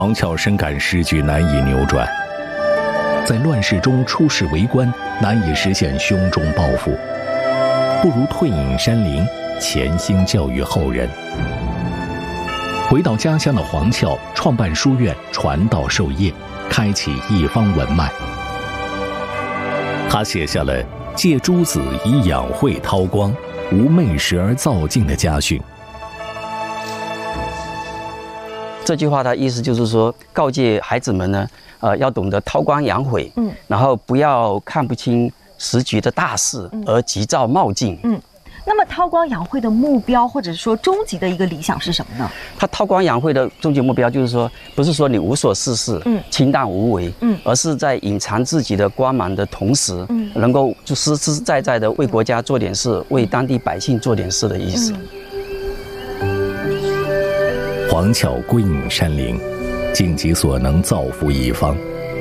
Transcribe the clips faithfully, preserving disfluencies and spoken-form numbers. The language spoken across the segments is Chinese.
黄翘深感时局难以扭转，在乱世中出仕为官，难以实现胸中抱负，不如退隐山林，潜心教育后人。回到家乡的黄翘创办书院，传道授业，开启一方文脉。他写下了借诸子以养慧韬光，无昧时而造境的家训。 这句话的意思就是说，告诫孩子们呢，呃，要懂得韬光养晦，嗯，然后不要看不清时局的大势而急躁冒进，嗯。 那么韬光养晦的目标，或者说终极的一个理想是什么呢？ 他韬光养晦的终极目标就是说，不是说你无所事事，嗯，清淡无为，嗯，而是在隐藏自己的光芒的同时，嗯，能够就实实在在的为国家做点事，为当地百姓做点事的意思。 嗯、黄翘归隐山林，尽己所能造福一方。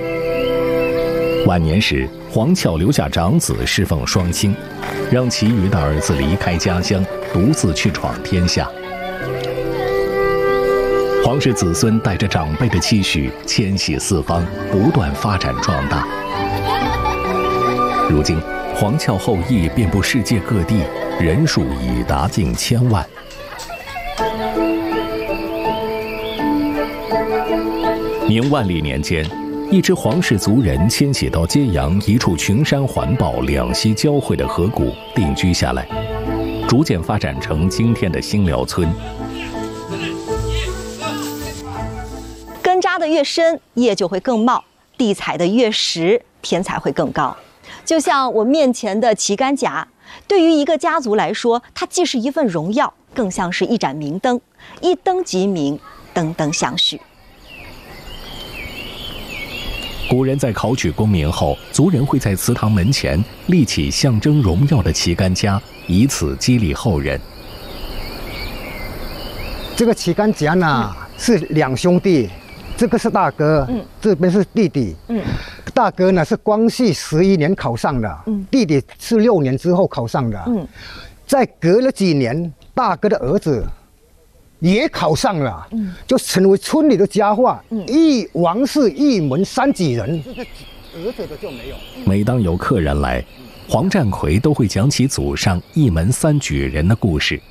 晚年时，黄翘留下长子侍奉双亲，让其余的儿子离开家乡，独自去闯天下。黄氏子孙带着长辈的期许，迁徙四方，不断发展壮大。如今，黄翘后裔遍布世界各地，人数已达近千万。明万历年间，一支黄氏族人迁徙到揭阳一处群山环抱、两溪交汇的河谷定居下来，逐渐发展成今天的新寮村。 根扎得越深，叶就会更茂；地踩得越实，天才会更高。就像我面前的旗杆夹，对于一个家族来说，它既是一份荣耀，更像是一盏明灯，一灯即明，灯灯相续。 古人在考取功名后，族人会在祠堂门前立起象征荣耀的旗杆架，以此激励后人。 这个旗杆架呢、嗯、是两兄弟，这个是大哥，嗯、这边是弟弟。嗯、大哥呢是光绪十一年考上的，嗯、弟弟是六年之后考上的。嗯、再隔了几年，大哥的儿子也考上了，嗯、就成为村里的佳话。嗯、一王氏一门三举人，这个儿子的就没有。 每当有客人来，黄占奎都会讲起祖上一门三举人的故事。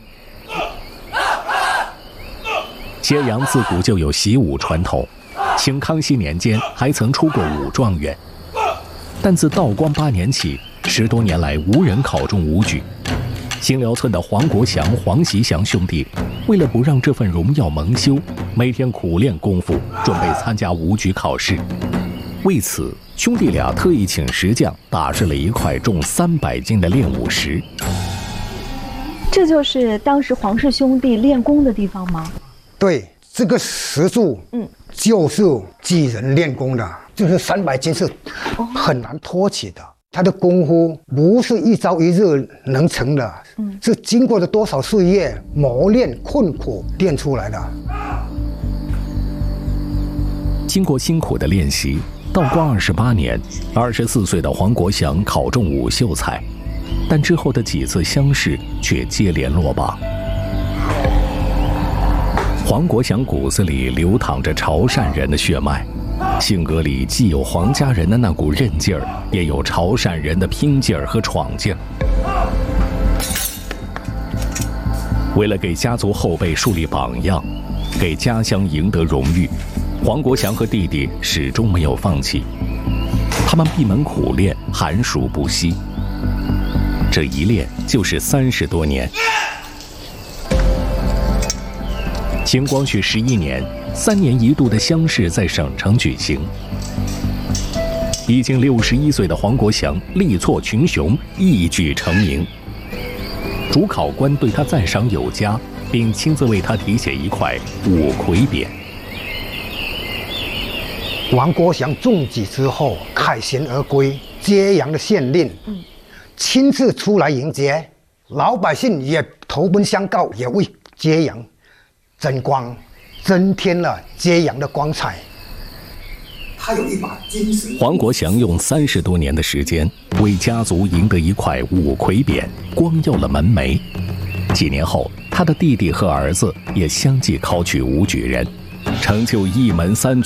揭阳自古就有习武传统，清康熙年间还曾出过武状元，但自道光八年起，十多年来无人考中武举。新寮村的黄国祥、黄习祥兄弟，为了不让这份荣耀蒙羞，每天苦练功夫，准备参加武举考试。为此，兄弟俩特意请石匠打制了一块重三百斤的练武石。 这就是当时黄氏兄弟练功的地方吗？ 对，这个石柱，嗯，就是举人练功的，就是三百斤是很难托起的。他的功夫不是一朝一日能成的，嗯、是经过了多少岁月磨练困苦练出来的。 经过辛苦的练习，道光二十八年，二十四岁的黄国祥考中武秀才，但之后的几次乡试却接连落榜。黄国祥骨子里流淌着潮汕人的血脉。性格里既有黄家人的那股韧劲儿，也有潮汕人的拼劲儿和闯劲儿。为了给家族后辈树立榜样，给家乡赢得荣誉，黄国祥和弟弟始终没有放弃。他们闭门苦练，寒暑不息。这一练就是三十多年。清光绪十一年，三年一度的乡试在省城举行。已经六十一岁的黄国祥力挫群雄，一举成名。主考官对他赞赏有加，并亲自为他题写一块五魁匾。 黄国祥中举之后，凯旋而归，揭阳的县令，嗯、亲自出来迎接，老百姓也投奔相告，也为揭阳增光，增添了揭阳的光彩。他有一把金石。 黄国祥用三十多年的时间，为家族赢得一块五魁匾，光耀了门楣。几年后，他的弟弟和儿子也相继考取武举人，成就一门三举。